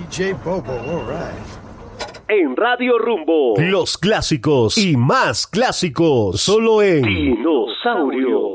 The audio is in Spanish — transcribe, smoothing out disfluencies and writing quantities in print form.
DJ Bobo, all right. En Radio Rumbo, los clásicos y más clásicos, solo en Dinosaurio.